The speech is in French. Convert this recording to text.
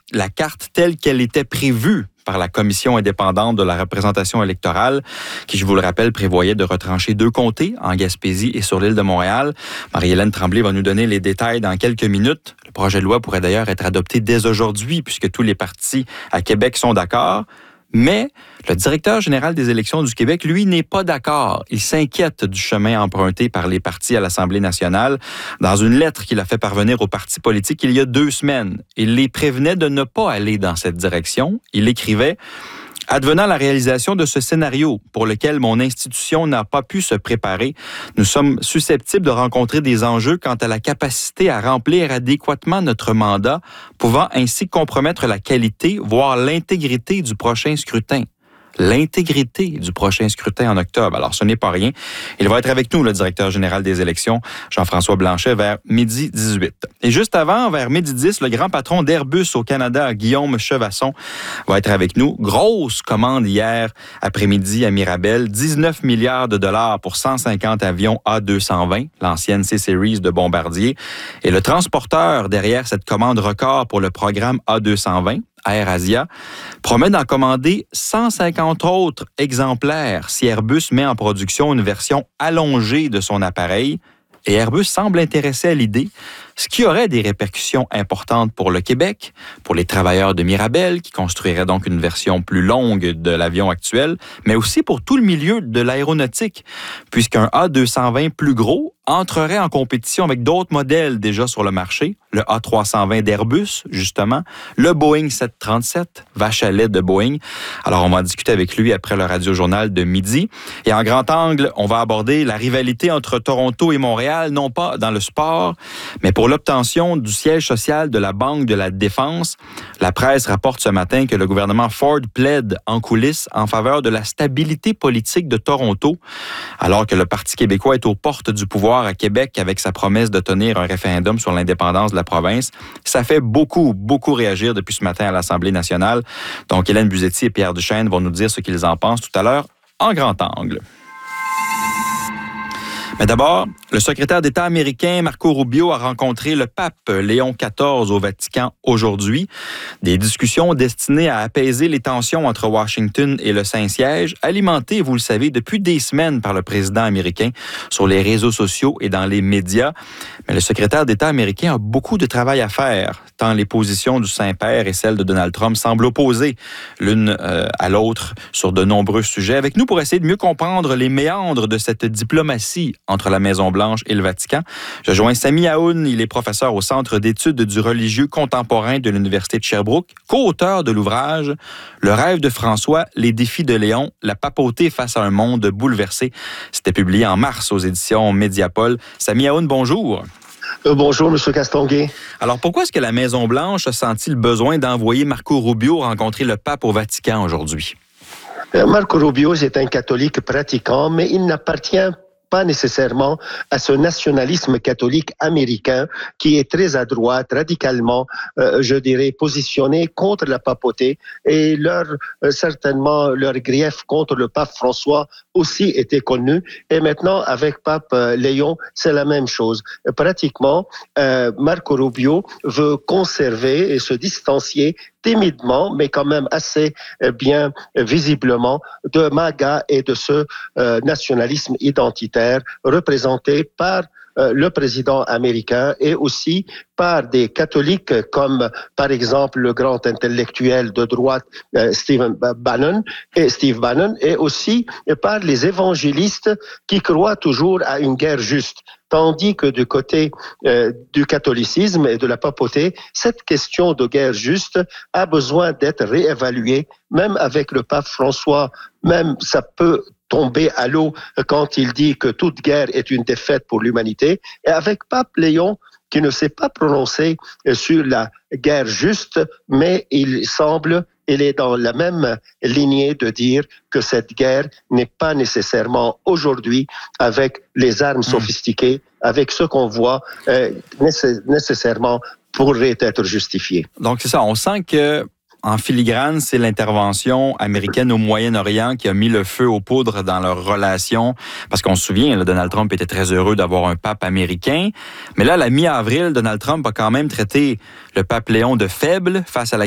la carte telle qu'elle était prévue par la Commission indépendante de la représentation électorale, qui, je vous le rappelle, prévoyait de retrancher 2 comtés, en Gaspésie et sur l'île de Montréal. Marie-Hélène Tremblay va nous donner les détails dans quelques minutes. Le projet de loi pourrait d'ailleurs être adopté dès aujourd'hui, puisque tous les partis à Québec sont d'accord. Mais le directeur général des élections du Québec, lui, n'est pas d'accord. Il s'inquiète du chemin emprunté par les partis à l'Assemblée nationale. Dans une lettre qu'il a fait parvenir aux partis politiques il y a 2 semaines, il les prévenait de ne pas aller dans cette direction. Il écrivait: advenant la réalisation de ce scénario pour lequel mon institution n'a pas pu se préparer, nous sommes susceptibles de rencontrer des enjeux quant à la capacité à remplir adéquatement notre mandat, pouvant ainsi compromettre la qualité, voire l'intégrité du prochain scrutin. L'intégrité du prochain scrutin en octobre. Alors, ce n'est pas rien. Il va être avec nous, le directeur général des élections, Jean-François Blanchet, vers 12h18. Et juste avant, vers 12h10, le grand patron d'Airbus au Canada, Guillaume Chevasson, va être avec nous. Grosse commande hier après-midi à Mirabel, 19 milliards de dollars pour 150 avions A220, l'ancienne C-Series de Bombardier. Et le transporteur derrière cette commande record pour le programme A220, AirAsia, promet d'en commander 150 autres exemplaires si Airbus met en production une version allongée de son appareil. Et Airbus semble intéressé à l'idée, ce qui aurait des répercussions importantes pour le Québec, pour les travailleurs de Mirabel, qui construiraient donc une version plus longue de l'avion actuel, mais aussi pour tout le milieu de l'aéronautique, puisqu'un A220 plus gros entrerait en compétition avec d'autres modèles déjà sur le marché, le A320 d'Airbus, justement, le Boeing 737, vache à lait de Boeing. Alors, on va en discuter avec lui après le radiojournal de midi. Et en grand angle, on va aborder la rivalité entre Toronto et Montréal, non pas dans le sport, mais pour l'obtention du siège social de la Banque de la Défense. La presse rapporte ce matin que le gouvernement Ford plaide en coulisses en faveur de la stabilité politique de Toronto, alors que le Parti québécois est aux portes du pouvoir à Québec avec sa promesse de tenir un référendum sur l'indépendance de la province. Ça fait beaucoup réagir depuis ce matin à l'Assemblée nationale. Donc, Hélène Buzetti et Pierre Duchesne vont nous dire ce qu'ils en pensent tout à l'heure en grand angle. Mais d'abord, le secrétaire d'État américain Marco Rubio a rencontré le pape Léon XIV au Vatican aujourd'hui. Des discussions destinées à apaiser les tensions entre Washington et le Saint-Siège, alimentées, vous le savez, depuis des semaines par le président américain sur les réseaux sociaux et dans les médias. Mais le secrétaire d'État américain a beaucoup de travail à faire, tant les positions du Saint-Père et celles de Donald Trump semblent opposées l'une à l'autre sur de nombreux sujets. Avec nous pour essayer de mieux comprendre les méandres de cette diplomatie entre la Maison-Blanche et le Vatican, je joins Sami Aoun. Il est professeur au Centre d'études du religieux contemporain de l'Université de Sherbrooke, co-auteur de l'ouvrage « Le rêve de François, les défis de Léon, la papauté face à un monde bouleversé ». C'était publié en mars aux éditions Mediapol. Sami Aoun, bonjour. Bonjour, M. Castonguay. Alors, pourquoi est-ce que la Maison-Blanche a senti le besoin d'envoyer Marco Rubio rencontrer le pape au Vatican aujourd'hui? Marco Rubio est un catholique pratiquant, mais il n'appartient pas nécessairement à ce nationalisme catholique américain qui est très à droite, radicalement, je dirais, positionné contre la papauté. Et certainement, leur grief contre le pape François aussi était connu. Et maintenant, avec pape Léon, c'est la même chose. Pratiquement, Marco Rubio veut conserver et se distancier timidement, mais quand même assez bien visiblement, de MAGA et de ce nationalisme identitaire représenté par le président américain et aussi par des catholiques comme, par exemple, le grand intellectuel de droite Steve Bannon et aussi par les évangélistes qui croient toujours à une guerre juste. Tandis que du côté du catholicisme et de la papauté, cette question de guerre juste a besoin d'être réévaluée, même avec le pape François, même ça peut tomber à l'eau quand il dit que toute guerre est une défaite pour l'humanité, et avec pape Léon, qui ne s'est pas prononcé sur la guerre juste, mais il est dans la même lignée de dire que cette guerre n'est pas nécessairement aujourd'hui avec les armes sophistiquées, avec ce qu'on voit nécessairement pourrait être justifié. Donc c'est ça, on sent que en filigrane, c'est l'intervention américaine au Moyen-Orient qui a mis le feu aux poudres dans leurs relations. Parce qu'on se souvient, là, Donald Trump était très heureux d'avoir un pape américain. Mais là, à la mi-avril, Donald Trump a quand même traité le pape Léon de faible face à la